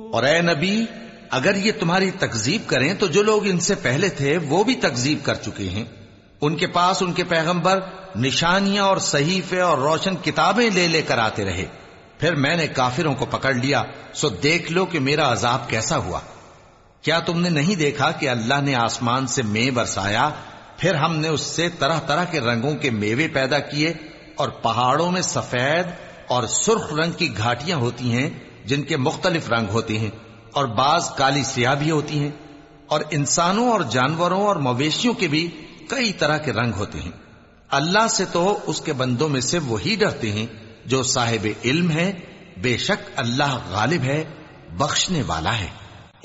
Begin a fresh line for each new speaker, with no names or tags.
और ए नबी, अगर ये तुम्हारी तकजीब करें तो जो लोग इनसे पहले थे वो भी तकजीब कर चुके हैं। उनके पास उनके पैगंबर निशानियां और सहीफे और रोशन किताबें ले लेकर आते रहे। फिर मैंने काफिरों को पकड़ लिया, सो देख लो कि मेरा अजाब कैसा हुआ। क्या तुमने नहीं देखा कि अल्लाह ने आसमान से मेंह बरसाया, फिर हमने उससे तरह तरह के रंगों के मेवे पैदा किए, और पहाड़ों में सफेद और सुर्ख रंग की घाटियां होती हैं जिनके मुख्तलिफ रंग होते हैं, और बाज काली स्याह भी होती हैं, और इंसानों और जानवरों और मवेशियों के भी कई तरह के रंग होते हैं। अल्लाह से तो उसके बंदों में से वही डरते हैं जो साहिब इल्म है। बेशक अल्लाह गालिब है, बख्शने वाला है।